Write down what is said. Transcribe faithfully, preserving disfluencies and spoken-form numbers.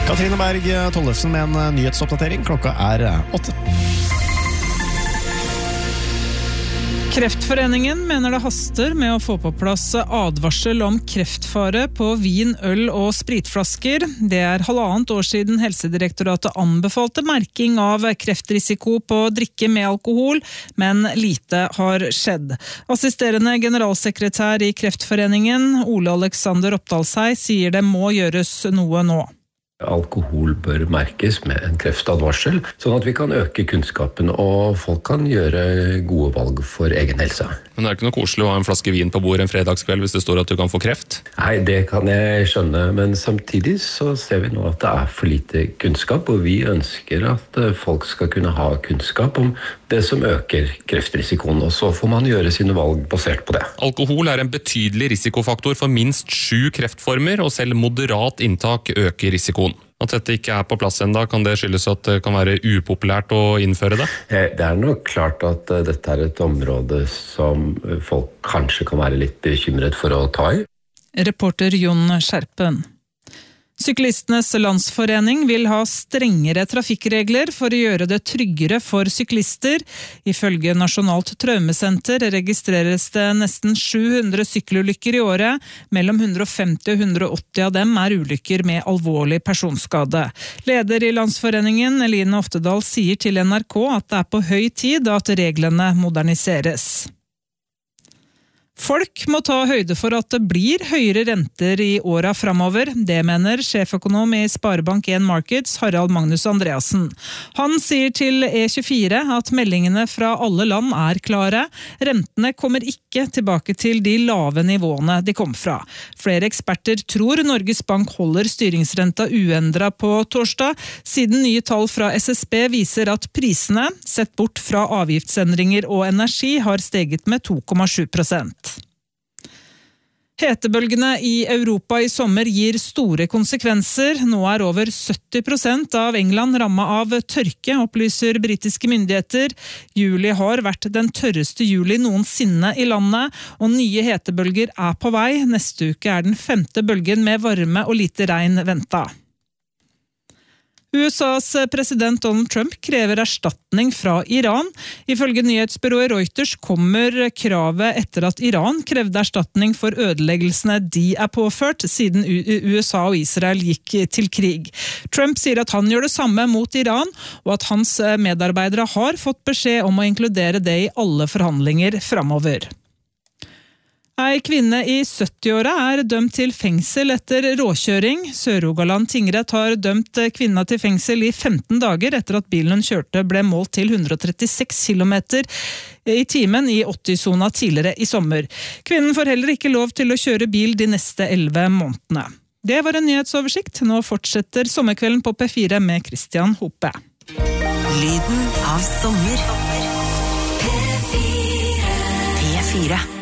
Katrine Berg Tollefsen med en nyhetsoppdatering. Klokka er åtte. Kreftforeningen mener det haster med å få på plass advarsel om kreftfare på vin, øl og spritflasker. Det er halvannet år siden Helsedirektoratet anbefalte merking av kreftrisiko på drikke med alkohol, men lite har skjedd. Assisterende generalsekretær i Kreftforeningen, Ole Alexander Oppdalshei, sier det må gjøres noe nå. Alkohol bør merkes med en kreftadvarsel, sånn at vi kan øke kunnskapen og folk kan gjøre gode valg for egen helse. Men det er ikke noe koselig å ha en flaske vin på bord en fredagskveld hvis det står at du kan få kreft? Nei, det kan jeg skjønne, men samtidig så ser vi nå at det er for lite kunnskap, og vi ønsker at folk skal kunne ha kunnskap om det som øker kreftrisikoen, og så får man gjøre sine valg basert på det. Alkohol er en betydelig risikofaktor for minst sju kreftformer, og selv moderat inntak øker risikoen. At dette ikke er på plass enda, kan det skyldes at det kan være upopulært å innføre det? Det er nok klart at dette er et område som folk kanskje kan være litt bekymret for å ta i. Reporter Jon Skjerpen. Syklistenes landsforening vil ha strengere trafikkregler for å gjøre det tryggere for syklister. Ifølge Nasjonalt Traumesenter registreres det nesten sju hundre sykkelulykker i året. Mellom hundre og femti og hundre og åtti av dem er ulykker med alvorlig personskade. Leder i landsforeningen, Eline Oftedal, sier til N R K at det er på høy tid at reglene moderniseres. Folk må ta høyde for at det blir høyere renter i åra framover. Det mener sjeføkonom i Sparebank en Markets, Harald Magnus Andreassen. Han sier til E tjuefire at meldingene fra alle land er klare. Rentene kommer ikke tilbake til de lave nivåene de kom fra. Flere eksperter tror Norges Bank holder styringsrenta uendret på torsdag, siden nye tall fra S S B viser at prisene, sett bort fra avgiftsendringer og energi, har steget med to komma sju prosent. Hetebølgene i Europa i sommer gir store konsekvenser. Nå er over sytti prosent av England rammet av tørke, opplyser britiske myndigheter. Juli har vært den tørreste juli noensinne i landet, og nye hetebølger er på vei. Neste uke er den femte bølgen med varme og lite regn ventet. U S A's president Donald Trump krever erstatning fra Iran. Ifølge nyhetsbyrået Reuters kommer kravet etter at Iran krevde erstatning for ødeleggelsene de er påført siden U S A og Israel gikk til krig. Trump sier at han gjør det samme mot Iran, og at hans medarbeidere har fått beskjed om å inkludere det i alle forhandlinger fremover. Ei kvinne i sytti-åra er dømt til fengsel etter råkjøring. Sør-Rogaland tingrett har dømt kvinna til fengsel i femten dager etter at bilen hun kjørte ble målt til hundre og trettiseks kilometer i timen i åtti-sona tidligere i sommer. Kvinnen får heller ikke lov til å kjøre bil de neste elleve månedene. Det var en nyhetsoversikt. Nå fortsetter Sommerkvelden på P fire med Christian Hope. Lyden av sommer. P fire. P fire.